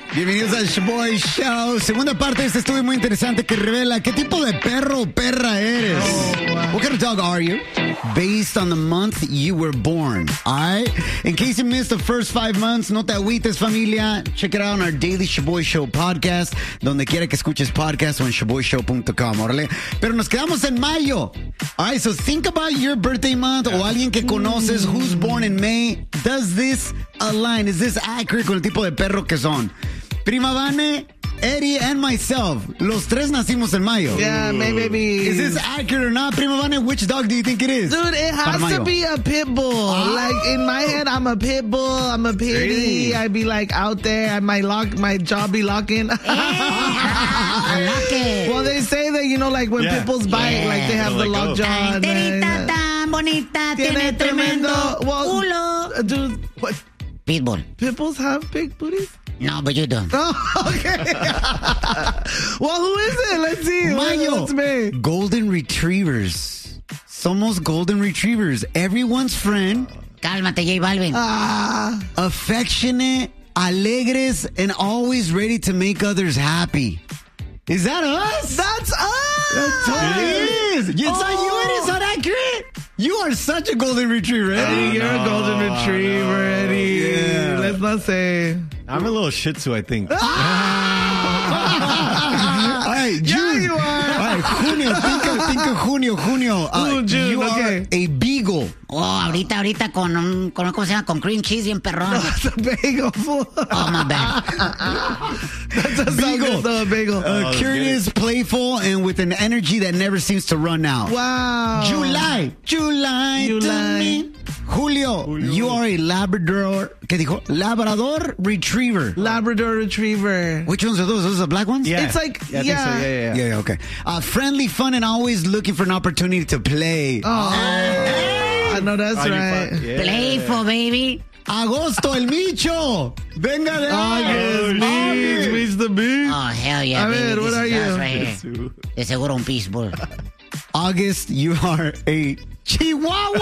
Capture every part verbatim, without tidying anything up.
Bienvenidos al Shaboy Show. Segunda parte de este estudio muy interesante que revela qué tipo de perro o perra eres. Oh, wow. What kind of dog are you? Based on the month you were born. All right? In case you missed the first five months, no te agüites, familia. Check it out on our daily Shaboy Show podcast, donde quiera que escuches podcast o en shaboy show punto com. Órale. Pero nos quedamos en mayo. All right, so think about your birthday month o alguien que conoces who's born in May. Does this align? Is this accurate con el tipo de perro que son? Prima Vane, Eddie, and myself. Los tres nacimos en mayo. Yeah, May baby. Is this accurate or not, Prima Vane? Which dog do you think it is? Dude, it has to be a pit bull. Oh. Like, in my head, I'm a pit bull. I'm a pitty. Really? I'd be, like, out there. I might lock, my jaw be locking. I like it. Well, they say that, you know, like, when yeah. pit bulls bite, yeah. like, they have the lock jaw. Enterita tan bonita, tiene tremendo culo. Dude, what? Pitbull. Pit bulls have big booties? No, but you don't. Oh, okay. Well, who is it? Let's see. Mayo. What's me? Golden Retrievers. Somos Golden Retrievers. Everyone's friend. Cálmate, J Balvin. Ah. Affectionate, alegres, and always ready to make others happy. Is that us? That's us. That totally is. It's Oh. not you, Eddie. It's not accurate. You are such a Golden Retriever, Eddie. Eddie, you're no, a golden retriever, Eddie. Yeah. Let's not say. I'm a little Shih Tzu, I think. All right, June. Yeah, you are. All right, Junio. Think of, think of Junio, Junio. Uh, Ooh, June, you okay. are a beagle. Oh, ahorita, ahorita con un, con, ¿cómo se llama? Con cream cheese bien perrón. That's a bagel. Oh, my bad. That's a Beagle. Good, bagel. Uh, curious, playful, and with an energy that never seems to run out. Wow. July. July. July. Julio, Julio, you are a Labrador. ¿Qué dijo? Labrador Retriever. Labrador Retriever. Which ones are those? Those are the black ones? Yeah. It's like, yeah. I yeah. think so. yeah, yeah, yeah. Yeah, yeah, okay. Uh, friendly, fun, and always looking for an opportunity to play. Oh. I know that's Oh, right. yeah. Playful, baby. Agosto, el Micho. Venga de August, Meach, Meach the Beach. Oh, hell yeah, A baby. ver, This what is are us you? right here. De seguro un pitbull. August, you are a Chihuahua.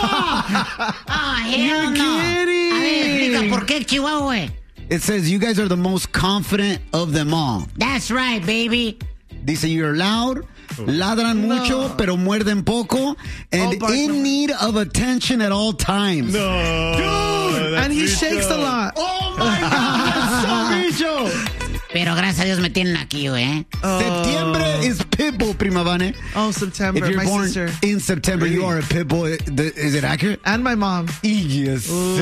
Oh, hell You're no. kidding. A ver, explica, ¿por qué Chihuahua? It says you guys are the most confident of them all. That's right, baby. Dice you're loud, ladran No. mucho, pero muerden poco, and Oh, Barkley. in need of attention at all times. No. Dude! And he shakes a lot. Oh my God, that's so Micho. Pero gracias a Dios me tienen aquí, güey. Oh. Septiembre is Pitbull, Prima Vane. Oh, September. If you're my born sister. in September, you are a Pitbull. Is it accurate? And my mom. Yes. Lo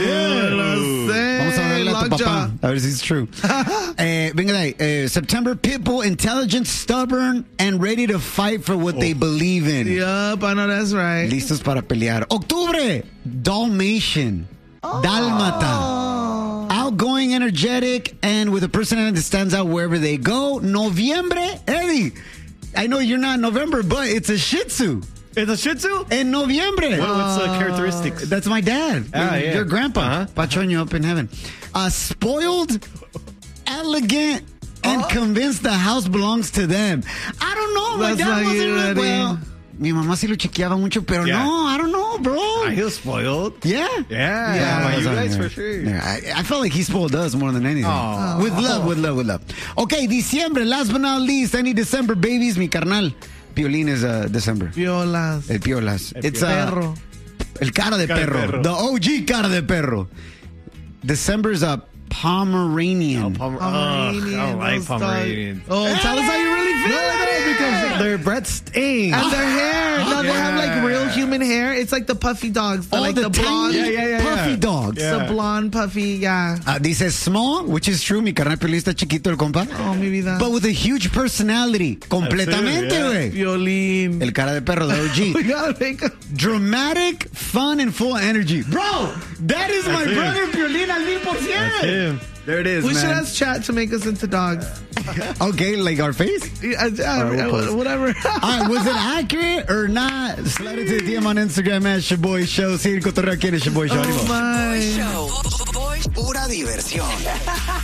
sé. Vamos a hablarle a tu Lockjaw. papá. A ver si es true. eh, venga de ahí. Eh, September, Pitbull, intelligent, stubborn, and ready to fight for what oh. they believe in. Yup, I know that's right. Listos para pelear. Octubre, Dalmatian. Oh. Dálmata. Outgoing, energetic, and with a personality that stands out wherever they go. Noviembre, Eddie. I know you're not November, but it's a Shih Tzu. It's a Shih Tzu? In Noviembre. What, what's the characteristics? That's my dad. Ah, your, yeah. your grandpa. Uh-huh. Pachoño up in heaven. Uh, spoiled, elegant, and Oh. convinced the house belongs to them. I don't know. My That's dad not wasn't you, really Eddie. well. Mi mamá sí lo chequeaba mucho, pero Yeah. no, I don't know, bro. I feel spoiled. Yeah. Yeah, Yeah, you yeah. guys for sure. Yeah, I, I felt like he spoiled us more than anything. Oh. With love, with love, with love. Okay, Diciembre, last but not least, any December babies, mi carnal. Piolín is uh, December. Violas. El Piolas. El It's uh, Perro. El cara de Cara de perro. perro. The O G cara de perro. December's a Pomeranian. Pomer- Pomeranian, oh, I don't like those dogs. Pomeranian. Oh, tell us how you really feel. Because their breath stinks. And their hair. No, they have like Yeah. real human hair. It's like the puffy dogs. The, All like the, the, tiny, blonde. Yeah, yeah, yeah, puffy yeah. dogs. Yeah. The blonde, puffy, yeah. Uh, dice small, which is true. Mi carnal Piolín está chiquito, el compa. Oh, mi vida. But with a huge personality. Completamente, yeah. güey. Violín. El cara de perro, the O G. We gotta make a... Dramatic, fun, and full energy. Bro, that is my That's him. brother Piolín al mil por cien. That's him. There it is, We man. should ask chat to make us into dogs. Okay, like our face? Yeah, yeah, All right, we'll post. whatever. All right, was it accurate or not? Slide it to the D M on Instagram at Shaboy Show. Sí, el cotorreo aquí en el Shaboy Show. Oh, Ánimo. my. Show. Pura diversión.